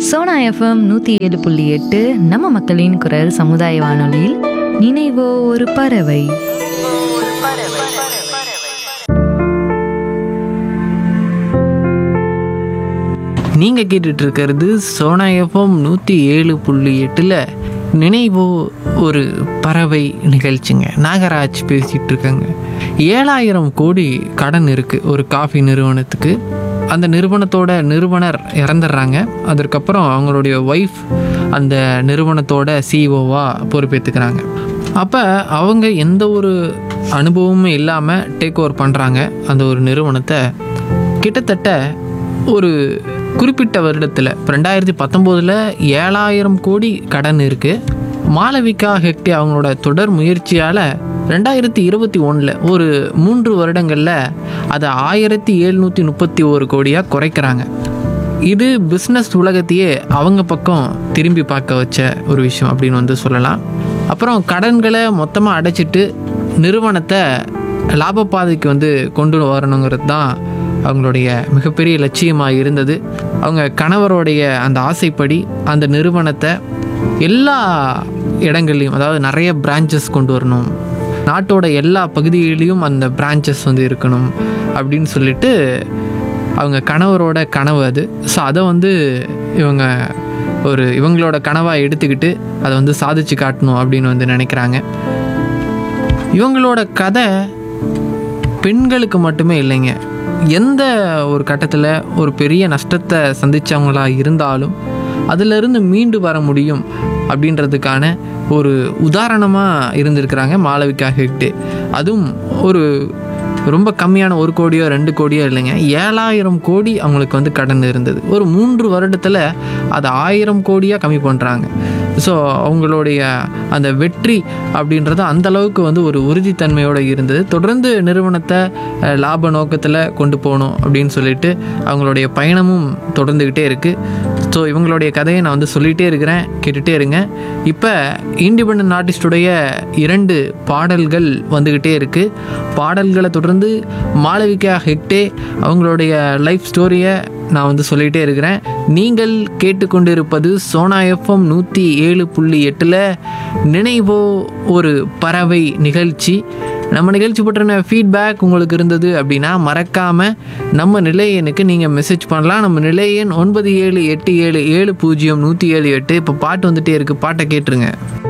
Sona FM 107.8 நம்ம மக்களின் குரல் சமுதாய வானொலியில் நினைவோ ஒரு பறவை. நீங்கள் கேட்டுட்டு இருக்கிறது சோனா எஃப்எம் 107.8 நினைவோ ஒரு பறவை நிகழ்ச்சிங்க. நாகராஜ் பேசிகிட்டு இருக்கேங்க. 7,000 கோடி கடன் இருக்குது ஒரு காஃபி நிறுவனத்துக்கு. அந்த நிறுவனத்தோட நிறுவனர் இறந்துடுறாங்க. அதற்கப்புறம் அவங்களுடைய ஒய்ஃப் அந்த நிறுவனத்தோட சிஇஓவாக பொறுப்பேற்றுக்கிறாங்க. அப்போ அவங்க எந்த ஒரு அனுபவமும் இல்லாமல் டேக் ஓவர் பண்ணுறாங்க அந்த ஒரு நிறுவனத்தை. கிட்டத்தட்ட ஒரு குறிப்பிட்ட வருடத்தில் 2019 7,000 கோடி கடன் இருக்குது. மாளவிகா ஹெக்டே அவங்களோட தொடர் முயற்சியால் 2021 ஒரு 3 வருடங்களில் அதை 1,731 கோடியாக குறைக்கிறாங்க. இது பிஸ்னஸ் உலகத்தையே அவங்க பக்கம் திரும்பி பார்க்க வச்ச ஒரு விஷயம் அப்படின்னு சொல்லலாம். அப்புறம் கடன்களை மொத்தமாக அடைச்சிட்டு நிறுவனத்தை லாபப்பாதைக்கு கொண்டு வரணுங்கிறது தான் அவங்களுடைய மிகப்பெரிய லட்சியமாக இருந்தது. அவங்க கணவருடைய அந்த ஆசைப்படி அந்த நிறுவனத்தை எல்லா இடங்கள்லையும், அதாவது நிறைய பிரான்ச்சஸ் கொண்டு வரணும், நாட்டோட எல்லா பகுதிகளிலும் அந்த பிரான்ச்சஸ் இருக்கணும் அப்படின்னு சொல்லிட்டு அவங்க கணவரோட கனவு அது. ஸோ அதை இவங்களோட கனவாக எடுத்துக்கிட்டு அதை சாதிச்சு காட்டணும் அப்படின்னு நினைக்கிறாங்க. இவங்களோட கதை பெண்களுக்கு மட்டுமே இல்லைங்க. எந்த ஒரு கட்டத்தில் ஒரு பெரிய நஷ்டத்தை சந்தித்தவங்களா இருந்தாலும் அதிலிருந்து மீண்டு வர முடியும் அப்படின்றதுக்கான ஒரு உதாரணமாக இருந்திருக்கிறாங்க மாளவிகா ஹெக்டே. அதுவும் ஒரு ரொம்ப கம்மியான 1 கோடியோ 2 கோடியோ இல்லைங்க, 7,000 கோடி அவங்களுக்கு கடன் இருந்தது. ஒரு 3 வருடத்தில் அதை 1,000 கோடியாக கம்மி பண்ணுறாங்க. ஸோ அவங்களுடைய அந்த வெற்றி அப்படின்றது அந்தளவுக்கு ஒரு உறுதித்தன்மையோடு இருந்தது. தொடர்ந்து நிறுவனத்தை லாப நோக்கத்தில் கொண்டு போகணும் அப்படின்னு சொல்லிட்டு அவங்களுடைய பயணமும் தொடர்ந்துக்கிட்டே இருக்குது. ஸோ இவங்களுடைய கதையை நான் சொல்லிகிட்டே இருக்கிறேன், கேட்டுகிட்டே இருங்க. இப்போ இண்டிபெண்டன்ட் ஆர்டிஸ்டுடைய 2 பாடல்கள் வந்துக்கிட்டே இருக்குது. பாடல்களை தொடர்ந்து மாளவிகா ஹெக்டே அவங்களுடைய லைஃப் ஸ்டோரியை நான் சொல்லிகிட்டே இருக்கிறேன். நீங்கள் கேட்டுக்கொண்டிருப்பது சோனா எஃப்எம் 107.8 நினைவோ ஒரு பறவை நிகழ்ச்சி. நம்ம நிகழ்ச்சி பற்றின ஃபீட்பேக் உங்களுக்கு இருந்தது அப்படின்னா மறக்காமல் நம்ம நிலையனுக்கு நீங்கள் மெசேஜ் பண்ணலாம். நம்ம நிலையன் 9787700178. இப்போ பாட்டு வந்துகிட்டே இருக்குது, பாட்டை கேட்டுருங்க.